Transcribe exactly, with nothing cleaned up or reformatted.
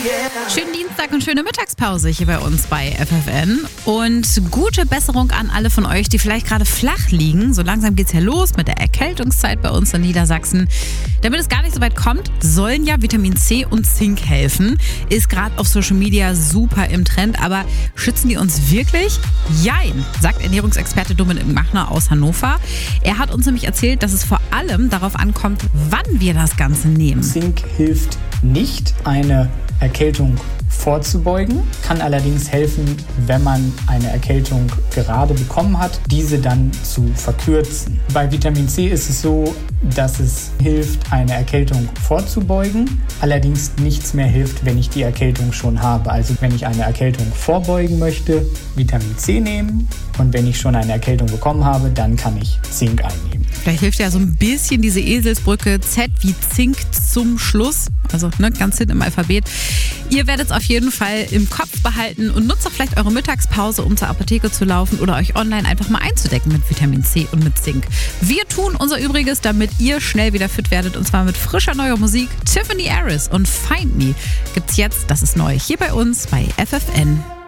Schönen Dienstag und schöne Mittagspause hier bei uns bei F F N. Und gute Besserung an alle von euch, die vielleicht gerade flach liegen. So langsam geht's ja los mit der Erkältungszeit bei uns in Niedersachsen. Damit es gar nicht so weit kommt, sollen ja Vitamin C und Zink helfen. Ist gerade auf Social Media super im Trend. Aber schützen die uns wirklich? Jein, sagt Ernährungsexperte Dominik Machner aus Hannover. Er hat uns nämlich erzählt, dass es vor allem darauf ankommt, wann wir das Ganze nehmen. Zink hilft nicht, eine Erkältung vorzubeugen, kann allerdings helfen, wenn man eine Erkältung gerade bekommen hat, diese dann zu verkürzen. Bei Vitamin C ist es so, dass es hilft, eine Erkältung vorzubeugen, allerdings nichts mehr hilft, wenn ich die Erkältung schon habe. Also wenn ich eine Erkältung vorbeugen möchte, Vitamin C nehmen, und wenn ich schon eine Erkältung bekommen habe, dann kann ich Zink einnehmen. Vielleicht hilft ja so ein bisschen diese Eselsbrücke Z wie Zink zum Schluss, also ne, ganz hinten im Alphabet. Ihr werdet es auf jeden Fall im Kopf behalten und nutzt doch vielleicht eure Mittagspause, um zur Apotheke zu laufen oder euch online einfach mal einzudecken mit Vitamin C und mit Zink. Wir tun unser Übriges, damit ihr schnell wieder fit werdet, und zwar mit frischer neuer Musik. Tiffany Harris und Find Me gibt's jetzt, das ist neu, hier bei uns bei F F N.